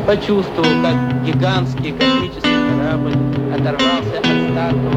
почувствовал, как гигантский космический корабль оторвался от стартового